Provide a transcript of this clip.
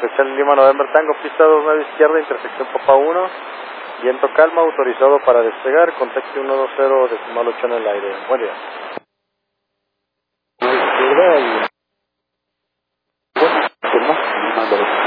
Hotel Lima November Tango, pista 29 izquierda, intersección Papa 1, viento calma, autorizado para despegar, contacto 120.8 en el aire. Buen día. Izquierda y... Bueno,